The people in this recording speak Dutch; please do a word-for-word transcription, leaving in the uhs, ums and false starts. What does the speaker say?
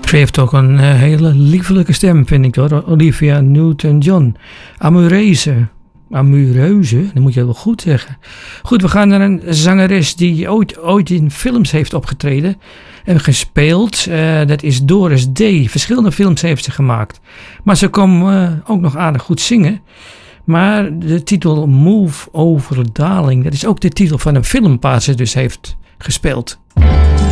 Ze heeft ook een uh, hele liefelijke stem, vind ik hoor. Olivia Newton-John. Amoureuse. Amoureuze, dat moet je wel goed zeggen. Goed, we gaan naar een zangeres die ooit, ooit in films heeft opgetreden en gespeeld. Uh, dat is Doris Day. Verschillende films heeft ze gemaakt. Maar ze kon uh, ook nog aardig goed zingen. Maar de titel Move Over Darling, dat is ook de titel van een film waar ze dus heeft gespeeld.